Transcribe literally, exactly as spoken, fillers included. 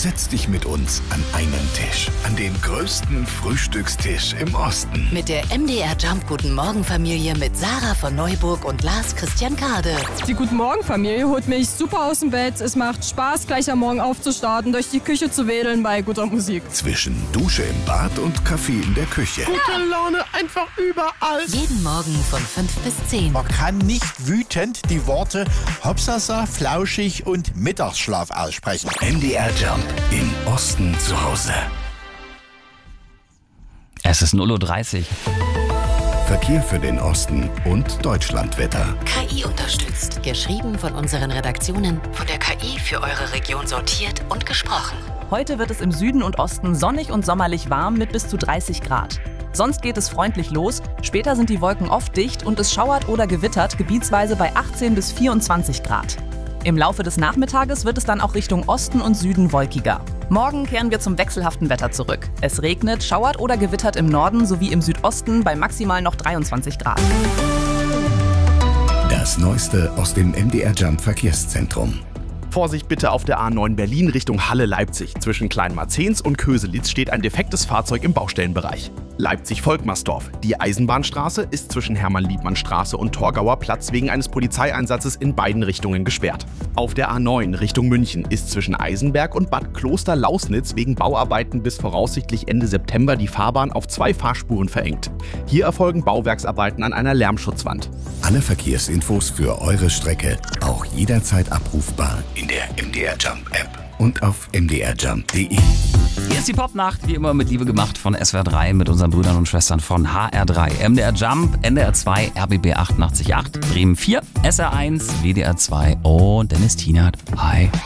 Setz dich mit uns an einen Tisch. An den größten Frühstückstisch im Osten. Mit der M D R Jump Guten Morgen Familie mit Sarah von Neuburg und Lars Christian Kade. Die Guten Morgen Familie holt mich super aus dem Bett. Es macht Spaß, gleich am Morgen aufzustarten, durch die Küche zu wedeln bei guter Musik. Zwischen Dusche im Bad und Kaffee in der Küche. Gute Laune einfach überall. Jeden Morgen von fünf bis zehn. Man kann nicht wütend die Worte Hopsasa, Flauschig und Mittagsschlaf aussprechen. M D R Jump im Osten zu Hause. Es ist null Uhr dreißig. Verkehr für den Osten und Deutschlandwetter. K I unterstützt. Geschrieben von unseren Redaktionen. Von der K I für eure Region sortiert und gesprochen. Heute wird es im Süden und Osten sonnig und sommerlich warm mit bis zu dreißig Grad. Sonst geht es freundlich los. Später sind die Wolken oft dicht und es schauert oder gewittert, gebietsweise bei achtzehn bis vierundzwanzig Grad. Im Laufe des Nachmittages wird es dann auch Richtung Osten und Süden wolkiger. Morgen kehren wir zum wechselhaften Wetter zurück. Es regnet, schauert oder gewittert im Norden sowie im Südosten bei maximal noch dreiundzwanzig Grad. Das Neueste aus dem M D R Jump Verkehrszentrum. Vorsicht bitte auf der A neun Berlin Richtung Halle-Leipzig. Zwischen Kleinmarzens und Köselitz steht ein defektes Fahrzeug im Baustellenbereich. Leipzig-Volkmarsdorf. Die Eisenbahnstraße ist zwischen Hermann-Liebmann-Straße und Torgauer Platz wegen eines Polizeieinsatzes in beiden Richtungen gesperrt. Auf der A neun Richtung München ist zwischen Eisenberg und Bad Kloster-Lausnitz wegen Bauarbeiten bis voraussichtlich Ende September die Fahrbahn auf zwei Fahrspuren verengt. Hier erfolgen Bauwerksarbeiten an einer Lärmschutzwand. Alle Verkehrsinfos für eure Strecke auch jederzeit abrufbar in der M D R Jump App und auf m d r jump punkt d e. Hier ist die Popnacht, wie immer mit Liebe gemacht von S W R drei mit unseren Brüdern und Schwestern von H R drei. M D R Jump, N D R zwei, R B B achtundachtzig Komma acht, Bremen vier, S R eins, W D R zwei und Dennis Tienert. Hi.